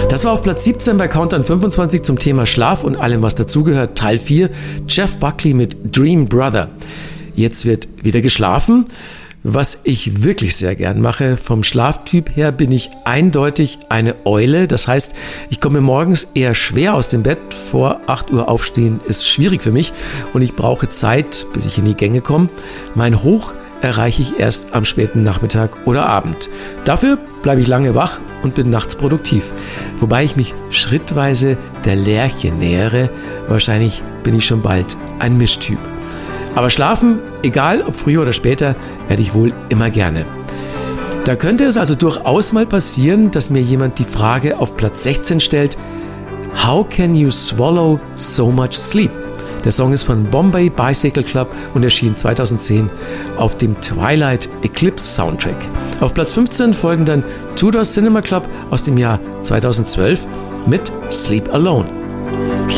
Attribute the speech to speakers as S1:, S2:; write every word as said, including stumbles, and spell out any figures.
S1: Das war auf Platz siebzehn bei Countdown fünfundzwanzig zum Thema Schlaf und allem, was dazugehört. Teil vier, Jeff Buckley mit Dream Brother. Jetzt wird wieder geschlafen, was ich wirklich sehr gern mache. Vom Schlaftyp her bin ich eindeutig eine Eule. Das heißt, ich komme morgens eher schwer aus dem Bett. Vor acht Uhr aufstehen ist schwierig für mich und ich brauche Zeit, bis ich in die Gänge komme. Mein Hoch erreiche ich erst am späten Nachmittag oder Abend. Dafür bleibe ich lange wach und bin nachts produktiv. Wobei ich mich schrittweise der Lerche nähere. Wahrscheinlich bin ich schon bald ein Mischtyp. Aber schlafen, egal ob früher oder später, werde ich wohl immer gerne. Da könnte es also durchaus mal passieren, dass mir jemand die Frage auf Platz sechzehn stellt: How can you swallow so much sleep? Der Song ist von Bombay Bicycle Club und erschien zweitausendzehn auf dem Twilight Eclipse Soundtrack. Auf Platz fünfzehn folgen dann Tudor Cinema Club aus dem Jahr zweitausendzwölf mit Sleep Alone.